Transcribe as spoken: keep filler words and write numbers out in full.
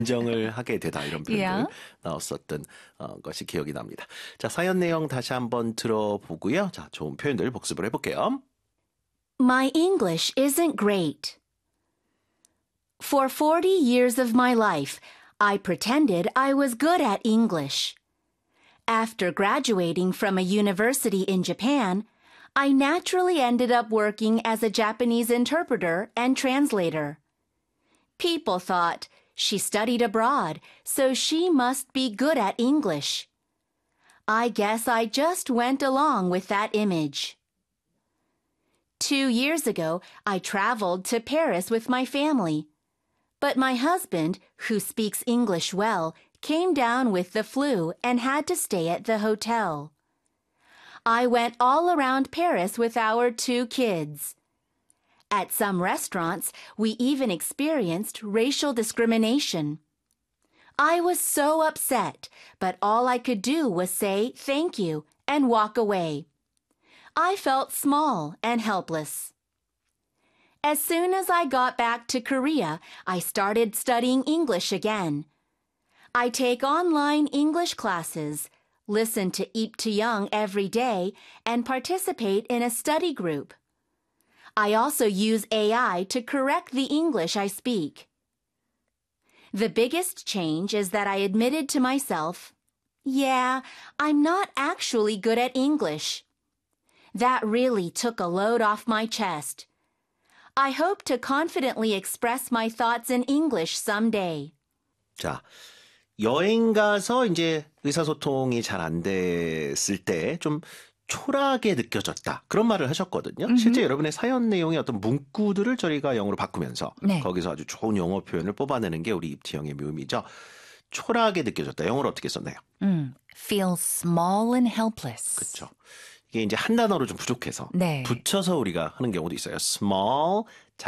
인정을 하게 되다 이런 표현들 Yeah. 나왔었던 어, 것이 기억이 납니다. 자, 사연 내용 다시 한번 들어보고요. 자, 좋은 표현들 복습을 해볼게요. My English isn't great. For forty years of my life, I pretended I was good at English. After graduating from a university in Japan, I naturally ended up working as a Japanese interpreter and translator. People thought she studied abroad, so she must be good at English. I guess I just went along with that image. Two years ago, I traveled to Paris with my family. But my husband, who speaks English well, came down with the flu and had to stay at the hotel. I went all around Paris with our two kids. At some restaurants, we even experienced racial discrimination. I was so upset, but all I could do was say thank you and walk away. I felt small and helpless. As soon as I got back to Korea, I started studying English again. I take online English classes, listen to Eep to Young every day, and participate in a study group. I also use A I to correct the English I speak. The biggest change is that I admitted to myself, yeah, I'm not actually good at English. That really took a load off my chest. I hope to confidently express my thoughts in English someday. 자, 여행 가서 이제 의사소통이 잘 안 됐을 때 좀 초라하게 느껴졌다. 그런 말을 하셨거든요. 음흠. 실제 여러분의 사연 내용의 어떤 문구들을 저희가 영어로 바꾸면서 네. 거기서 아주 좋은 영어 표현을 뽑아내는 게 우리 입티형의 묘미죠. 초라하게 느껴졌다. 영어로 어떻게 썼나요? 음, feel small and helpless. 그렇죠. 이게 이제 한 단어로 좀 부족해서 네. 붙여서 우리가 하는 경우도 있어요. small, 자,